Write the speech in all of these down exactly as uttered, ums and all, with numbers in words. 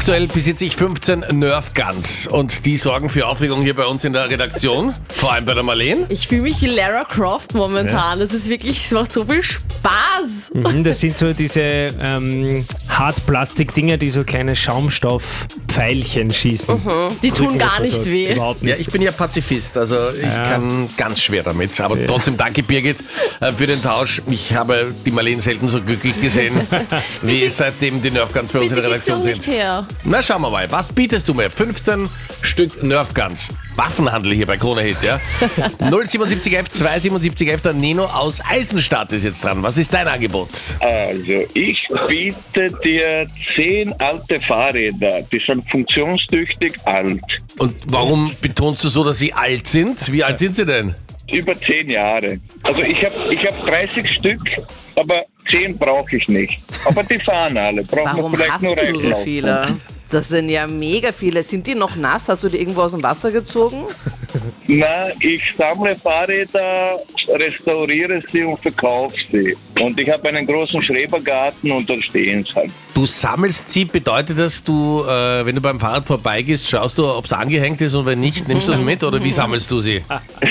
Aktuell besitze ich fünfzehn Nerf Guns und die sorgen für Aufregung hier bei uns in der Redaktion, vor allem bei der Marlene. Ich fühle mich wie Lara Croft momentan. Das ist wirklich, es macht so viel Spaß. Mhm, das sind so diese ähm, Hartplastik-Dinger, die so kleine Schaumstoffpfeilchen schießen. Mhm. Die tun Drücken gar muss man nicht so weh. Überhaupt nicht. Ja, ich bin ja Pazifist, also ich Ja. kann ganz schwer damit. Aber trotzdem danke Birgit äh, für den Tausch. Ich habe die Marlene selten so glücklich gesehen, wie seitdem die Nerf Guns bei uns in der Bitte gib's doch Redaktion nicht sind. her. Na, schauen wir mal. Was bietest du mir? fünfzehn Stück Nerf Guns. Waffenhandel hier bei Krone Hit, ja? null siebenundsiebzig elf zweihundertsiebenundsiebzig elf, der Neno aus Eisenstadt ist jetzt dran. Was ist dein Angebot? Also, ich biete dir zehn alte Fahrräder, die sind funktionstüchtig alt. Und warum betonst du so, dass sie alt sind? Wie alt sind sie denn? Über zehn Jahre. Also ich habe ich hab dreißig Stück, aber zehn brauche ich nicht. Aber die fahren alle. Brauchen wir Warum vielleicht hast nur du so reinlaufen. viele? Das sind ja mega viele. Sind die noch nass? Hast du die irgendwo aus dem Wasser gezogen? Na, ich sammle Fahrräder, restauriere sie und verkaufe sie. Und ich habe einen großen Schrebergarten und dort stehen sie halt. Du sammelst sie, bedeutet das, du, äh, wenn du beim Fahrrad vorbeigehst, schaust du, ob es angehängt ist und wenn nicht, nimmst du es mit oder wie sammelst du sie?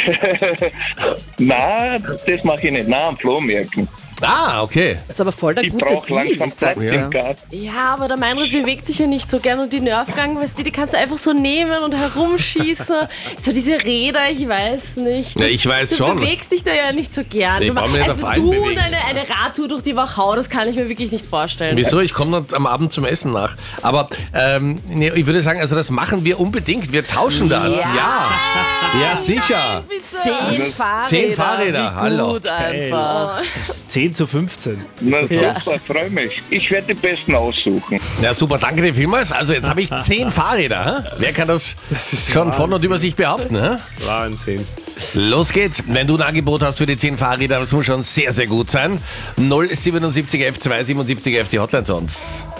Na, das mache ich nicht. Na, am Flohmärkten. Ah, okay. Das ist aber voll der Ich gute brauche Deal, langsam ich sag's Platz dir. im Garten. Ja, aber der Meinrad bewegt sich ja nicht so gern und die Nerfgang, weißt du, die kannst du einfach so nehmen und herumschießen. So diese Räder, ich weiß nicht. Ja, ich weiß du schon. Du bewegst dich da ja nicht so gern. Ich Du brauch mach- mich nicht also auf einen du bewegen. und eine, eine Radtour durch die Wachau, das kann ich mir wirklich nicht vorstellen. Wieso? Ich komme dann am Abend zum Essen nach. Aber ähm, nee, ich würde sagen, also das machen wir unbedingt. Wir tauschen das. Ja. Ja, ja sicher. Zehn Fahrräder. Zehn Fahrräder, Wie hallo. gut einfach. zehn zu fünfzehn. Na super, freue mich. Ich werde die besten aussuchen. Ja, super, danke dir vielmals. Also jetzt habe ich zehn Fahrräder. Hä? Wer kann das, ist schon von und Wahnsinn. über sich behaupten? Hä? Wahnsinn. Los geht's. Wenn du ein Angebot hast für die zehn Fahrräder, das muss schon sehr, sehr gut sein. null siebenundsiebzig elf zweihundertsiebenundsiebzig elf, die Hotline zu uns.